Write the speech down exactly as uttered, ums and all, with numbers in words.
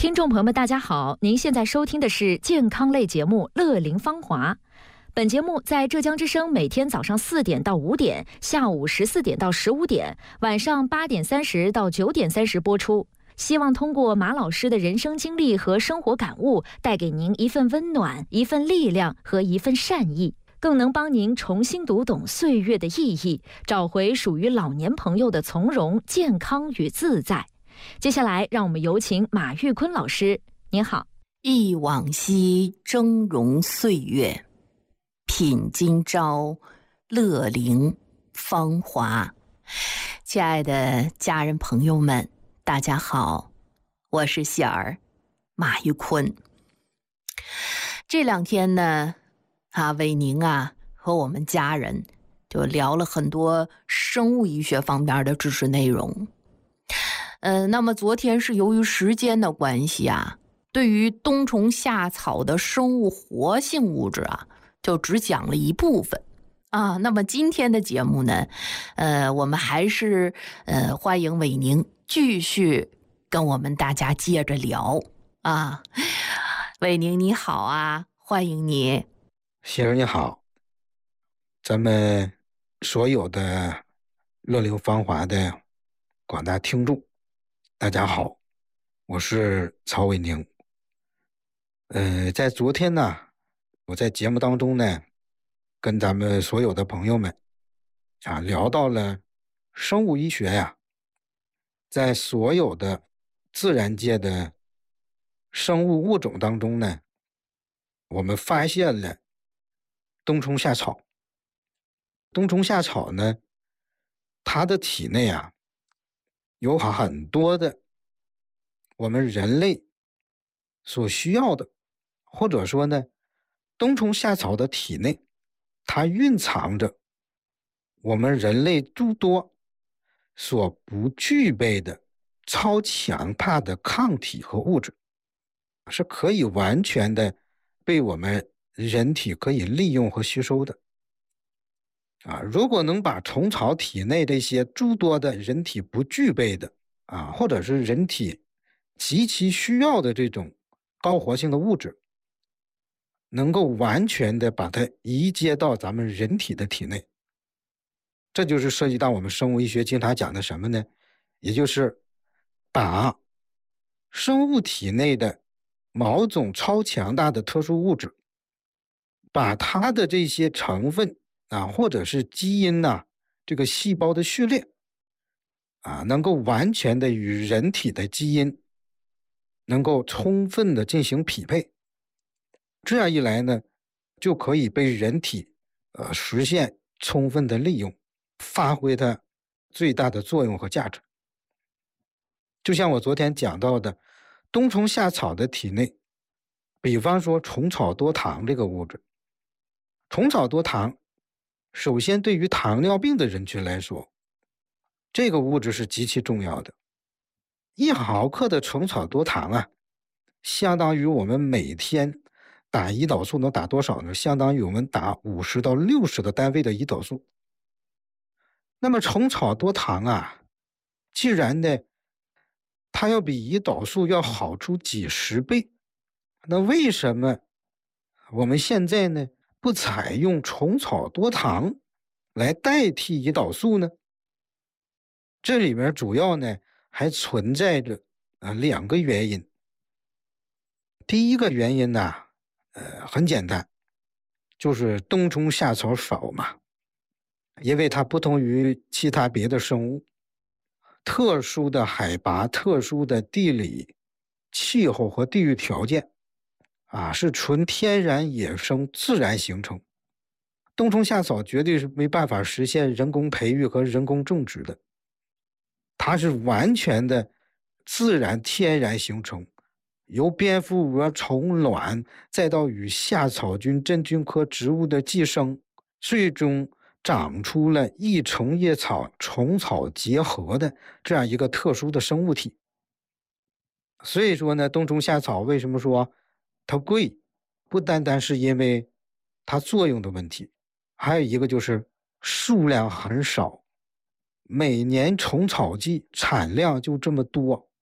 听众朋友们，大家好，您现在收听的是健康类节目《乐龄芳华》。本节目在浙江之声每天早上四点到五点，下午十四点到十五点，晚上八点三十到九点三十播出。希望通过马老师的人生经历和生活感悟，带给您一份温暖、一份力量和一份善意，更能帮您重新读懂岁月的意义，找回属于老年朋友的从容、健康与自在。接下来，让我们有请马玉坤老师。您好。 忆往昔峥嵘岁月，品今朝乐龄芳华。亲爱的家人朋友们，大家好，我是喜儿马玉坤。这两天呢，啊，伟宁啊和我们家人就聊了很多生物医学方面的知识内容。呃，那么昨天是由于时间的关系啊，对于冬虫夏草的生物活性物质啊，就只讲了一部分啊。那么今天的节目呢，呃，我们还是呃欢迎伟宁继续跟我们大家接着聊啊。伟宁你好啊，欢迎你。 喜儿你好，咱们所有的乐龄芳华的广大听众大家好，我是曹伟宁。呃，在昨天呢，我在节目当中呢，跟咱们所有的朋友们啊聊到了生物医学呀，在所有的自然界的生物物种当中呢，我们发现了冬虫夏草。冬虫夏草呢，它的体内啊有很多的我们人类所需要的，或者说呢，冬虫夏草的体内它蕴藏着我们人类诸多所不具备的超强大的抗体和物质，是可以完全的被我们人体可以利用和吸收的。啊，如果能把虫草体内这些诸多的人体不具备的啊，或者是人体极其需要的这种高活性的物质，能够完全的把它移接到咱们人体的体内，这就是涉及到我们生物医学经常讲的什么呢？也就是把生物体内的某种超强大的特殊物质，把它的这些成分啊，或者是基因呐、啊，这个细胞的序列啊，能够完全的与人体的基因能够充分的进行匹配。这样一来呢，就可以被人体呃实现充分的利用，发挥它最大的作用和价值。就像我昨天讲到的，冬虫夏草的体内，比方说虫草多糖这个物质，虫草多糖首先对于糖尿病的人群来说，这个物质是极其重要的。一毫克的虫草多糖啊，相当于我们每天打胰岛素能打多少呢？相当于我们打五十到六十个单位的胰岛素。那么虫草多糖啊，既然呢它要比胰岛素要好出几十倍，那为什么我们现在呢不采用虫草多糖来代替胰岛素呢？这里面主要呢还存在着啊两个原因。第一个原因呢，呃很简单，就是冬虫夏草少嘛，因为它不同于其他别的生物，特殊的海拔、特殊的地理、气候和地域条件啊，是纯天然野生自然形成。冬虫夏草绝对是没办法实现人工培育和人工种植的，它是完全的自然天然形成，由蝙蝠蛾虫卵再到与夏草菌真菌科植物的寄生，最终长出了异虫叶草虫草结合的这样一个特殊的生物体。所以说呢，冬虫夏草为什么说它贵，不单单是因为它作用的问题，还有一个就是数量很少，每年虫草季产量就这么多，